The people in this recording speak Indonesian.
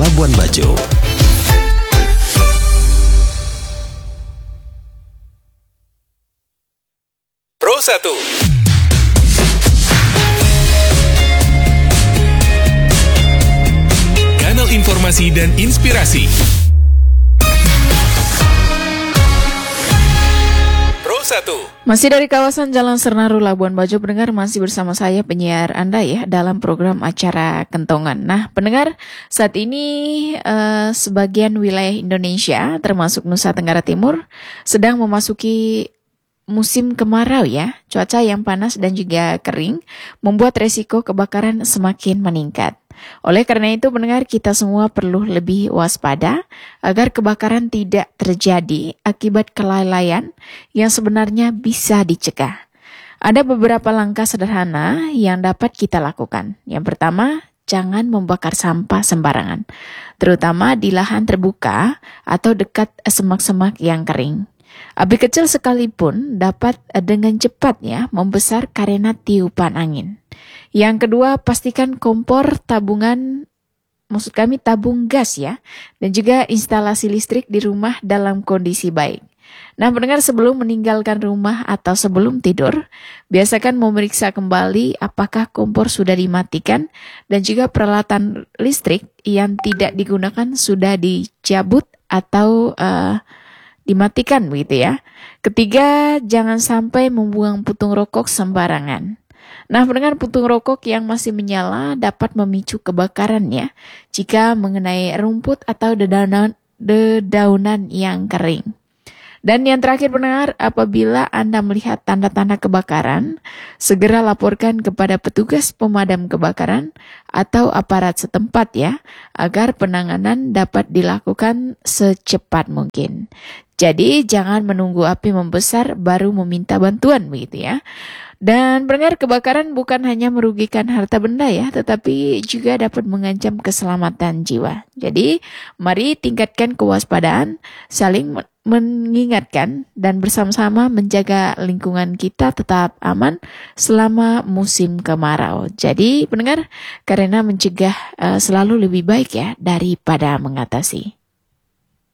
Labuan Bajo. Pro 1. Kanal informasi dan inspirasi. Pro 1. Masih dari kawasan Jalan Sernaru Labuan Bajo, pendengar, masih bersama saya penyiar Anda ya dalam program acara Kentongan. Nah, pendengar, saat ini sebagian wilayah Indonesia termasuk Nusa Tenggara Timur sedang memasuki musim kemarau ya. Cuaca yang panas dan juga kering membuat resiko kebakaran semakin meningkat. Oleh karena itu, pendengar, kita semua perlu lebih waspada agar kebakaran tidak terjadi akibat kelalaian yang sebenarnya bisa dicegah. Ada beberapa langkah sederhana yang dapat kita lakukan. Yang pertama, jangan membakar sampah sembarangan, terutama di lahan terbuka atau dekat semak-semak yang kering. Api kecil sekalipun dapat dengan cepat ya membesar karena tiupan angin. Yang kedua, pastikan kompor tabung gas ya, dan juga instalasi listrik di rumah dalam kondisi baik. Nah, pendengar, sebelum meninggalkan rumah atau sebelum tidur, biasakan memeriksa kembali apakah kompor sudah dimatikan dan juga peralatan listrik yang tidak digunakan sudah dicabut atau dimatikan begitu ya. Ketiga, jangan sampai membuang putung rokok sembarangan. Nah, pendengar, putung rokok yang masih menyala dapat memicu kebakaran ya jika mengenai rumput atau dedaunan yang kering. Dan yang terakhir, pendengar, apabila Anda melihat tanda-tanda kebakaran, segera laporkan kepada petugas pemadam kebakaran atau aparat setempat ya, agar penanganan dapat dilakukan secepat mungkin. Jadi, jangan menunggu api membesar baru meminta bantuan begitu ya. Dan pendengar, kebakaran bukan hanya merugikan harta benda ya, tetapi juga dapat mengancam keselamatan jiwa. Jadi, mari tingkatkan kewaspadaan, saling mengingatkan, dan bersama-sama menjaga lingkungan kita tetap aman selama musim kemarau. Jadi, pendengar, karena mencegah selalu lebih baik ya daripada mengatasi.